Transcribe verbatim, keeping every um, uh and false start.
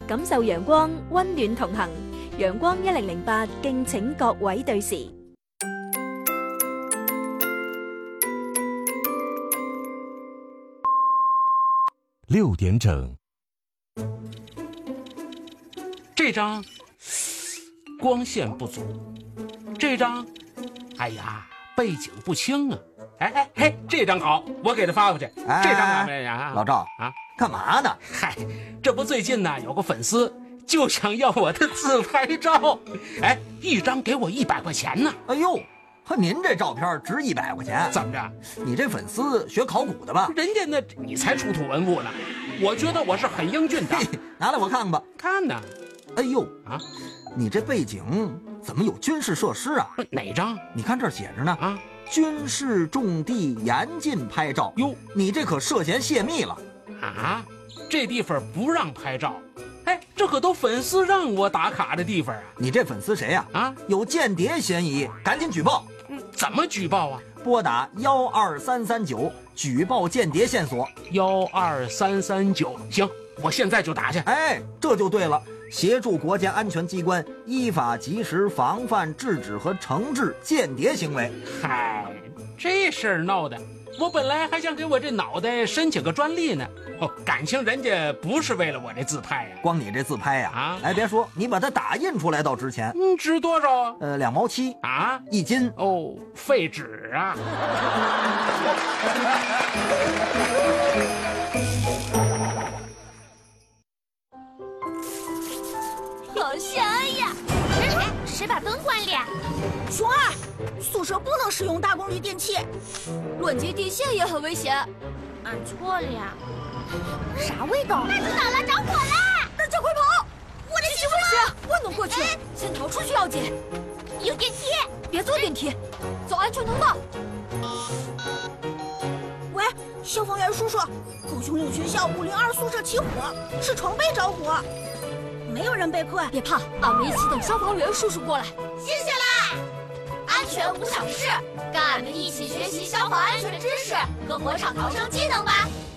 感受陽光，溫暖同行。陽光一零零八，敬請各位對時。 六點整， 這張光線不足，這張，哎呀，背景不清啊！哎哎嘿，這張好，我給他發過去。 哎、 這張怎麼樣？ 老趙啊， 幹嘛呢？ 嗨，這不最近呢有個粉絲就想要我的自拍照，哎，一張給我一百塊錢呢。 哎呦，您這照片值一百塊錢？ 怎麼着？ 你這粉絲學考古的吧？ 人家那你才出土文物呢，我覺得我是很英俊的。 拿來我看看吧。 看呢。 哎呦啊， 你這背景怎麼有軍事設施啊？ 哪張？ 你看這兒寫着呢啊，軍事重地嚴禁拍照。喲，你這可涉嫌泄密了啊！這地方不讓拍照。哎，這可都粉絲讓我打卡的地方啊！ 你這粉絲誰呀？啊，有間諜嫌疑，趕緊舉報。 嗯，怎麼舉報啊？ 撥打幺二三三九舉報間諜線索。 幺二三三九，行，我現在就打去。 哎，這就對了，協助國家安全機關依法及時防範制止和懲治間諜行為。 嗨，這事兒鬧的，我本來還想給我這腦袋申請個專利呢。哦，感情人家不是為了我這自拍呀、啊， 光你這自拍呀、啊，啊，哎，別說，你把它打印出來倒值錢。 嗯，值多少啊？ 呃，兩毛七啊， 一斤。 哦，廢紙啊！ 好香呀！哎，谁把燈關了？ 熊二，宿舍不能使用大功率電器， 亂接電線也很危險。 俺錯了。 啥味道？ 大知道了，着火了！大家快跑！我的媳婦！不能過去，哎、先逃出去要緊。有電梯，別坐電梯，走安全通道。喂，消防員叔叔，狗熊嶺學校五零二宿舍起火，是床被着火，沒有人被困。 別怕，俺們一起等消防員叔叔過來。 謝謝啦！安全無小事，跟俺們一起學習消防安全知識和火場逃生技能吧。